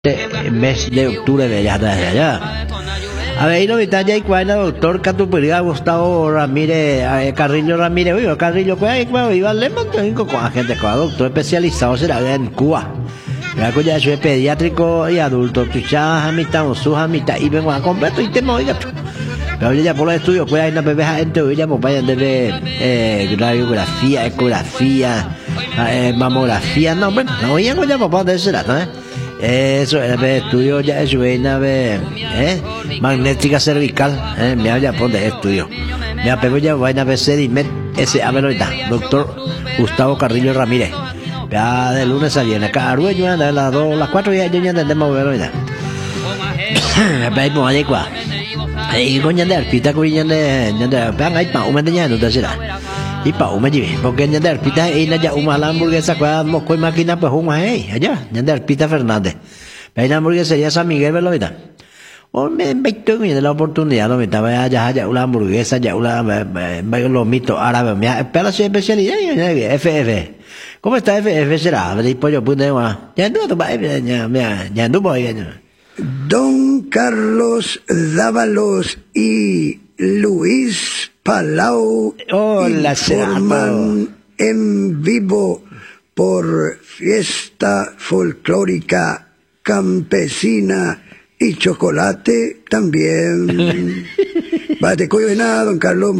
mes de octubre de allá, desde allá. A ver, y no está ya y cuál doctor Catupiría Gustavo Ramírez, Carrillo Ramírez, oiga, Carrillo, pues iba a levantar con gente, con doctor especializado será en Cuba. Ya que ya soy pediátrico y adulto, pichas a mitad, sus mitad, y vengo a completo y tema, oiga. Pero ya por los estudios, pues hay una bebé gente, oiga, pues vayan de radiografía, ecografía, mamografía, no, bueno, no, oiga, pues ya, papá, de será, ¿no? Eso es estudio ya es una magnética cervical, me había por de estudio. Me apego ya vaina a Sedimet ese ahorita, doctor Gustavo Carrillo Ramírez. Ya de lunes a viernes, cada ruedo de las 2, las 4 ya entendemos ver ahorita. Ahí pues ahí cuá. Ahí coña de arpita coña de pan ahí pa un ya no te será. Y pa uma ji porque ñande arpita y la ya uma la hamburguesa cua mo coi máquina pues uma allá ñande arpita Fernández. La hamburguesería San Miguel Velovita. O me invito de la oportunidad no me estaba allá una hamburguesa ya una lo mito árabe me espera su especialidad FF. ¿Cómo está FF será? De pollo punta más. Ya no ya no voy. Don Carlos Dávalos y Luis Palau informan en vivo por Fiesta Folclórica Campesina y Chocolate también. Bate coyo nada, don Carlos,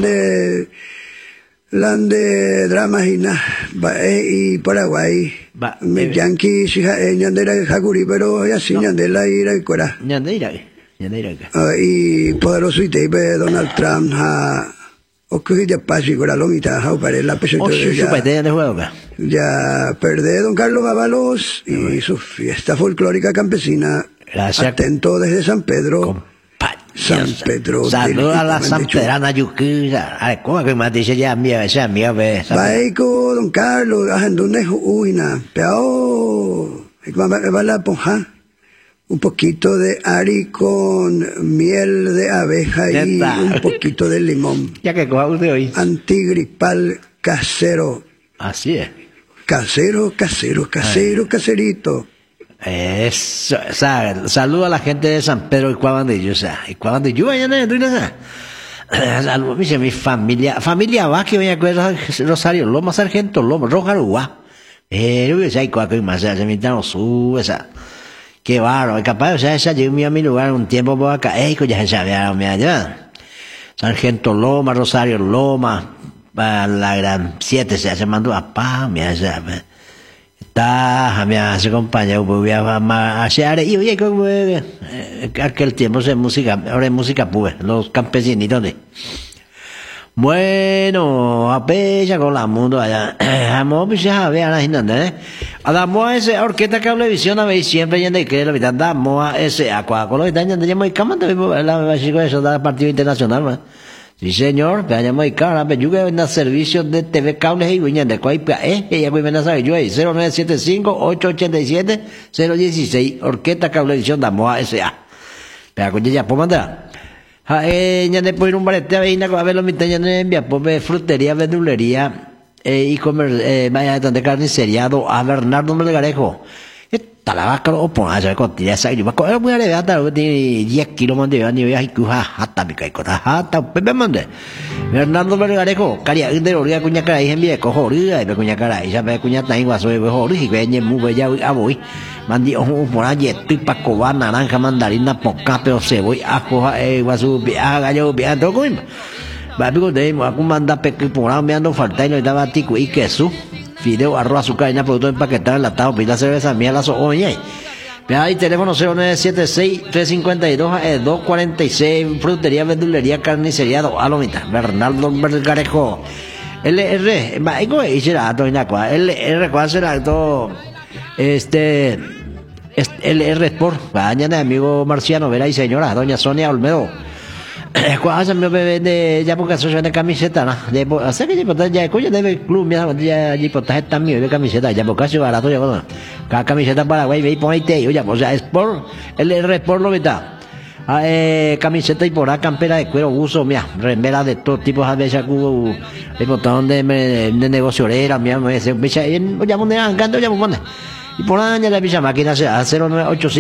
lande dramas y Paraguay. Me yanqui ñandera Jacuri, pero así ñandela ira y cora. Ñandera. Y poderoso y te Donald Trump o que ya pasa y con la lomita para la peso ya perdé don Carlos Dávalos y su fiesta folclórica campesina. Gracias. Atento desde San Pedro. San Pedro. Saludos a la San Pedrana Yuki. ¿Cómo que más dice ya mía ve? Baico don Carlos, donde uina, pero va la ponja. Un poquito de ari con miel de abeja y un poquito de limón. Ya que coja usted hoy. Antigripal casero. Así es. Caserito. Eso, saludo a la gente de San Pedro y Cuabandillo, y Cuabandillo, saludo a mi familia va que voy a acuerdo Rosario Loma, Sargento Loma, Rojarugua. Pero hay cuatro más, se me dan esa. Qué barro, capaz, esa llegó a mi lugar un tiempo por acá, ya se allá. Sargento Loma, Rosario Loma, para la gran 7 se mandó a paz, me sabe. Está, me hace compañero, voy a hacer, y oye, aquel tiempo se música, ahora es música pues, los campesinitos de. Bueno, apecha con la mundo allá. Vamos a ver a la gente, Adamo a ese orquesta cablevisión a ver siempre yendo que la vida damos a ese aqua con los daños de muy camando la chico eso da partido internacional, ¿no? Sí señor, que haya muy cara, pero yo que en servicios de TV cables y viñan de cuál ya voy a saber yo ahí 0975 887 016 orquesta cablevisión damos a ese a. Pero con ya por mandar. Ya después un barete a ver los mitad envía por frutería, verdulería y comer vaya de carnicería a Bernardo Melgarejo. Esta la vaca o pon a hacer cotilla esa yo va a muy arregada 10 kilos más de ni voy a cuja hasta mi caicota hasta pepe mande. Bernardo Melgarejo caria de oria cuña cara y envía cojo oria y cuña cara y ya ve cuña tan igual soy mejor y ve muy bella a voy. Mandi por allí estoy para cobar naranja mandarina pocapeo cebolla ajo guasu gallo bien todo coim va pico de aku manda peque por me ando falta y no daba tico y queso fideo arroz azúcar y producto empaquetado enlatado pila cerveza mía la oye ve ahí teléfono 0976 352 246 frutería verdulería carnicería a lo mitad Bernardo Melgarejo LR va y será todo inacua LR cuál será todo el R Sport, mañana amigo Marciano, verá y señora, doña Sonia Olmedo. ¿Cuál me bebé de ya porque soy de camiseta, ¿no? De hacer que ya coño debe club, ya allí por tarjeta mío de camiseta, ya porque soy barato ya bueno. Cada camiseta Paraguay ve y ponete, oye, o sea, Sport, el R Sport lo veta. Camiseta y por ahí campera de cuero uso, mira, remera de todo tipo a veces el botón de negocio era, mira, me dice, ya me encanta, ya me Y por año la pilla máquina se a 0985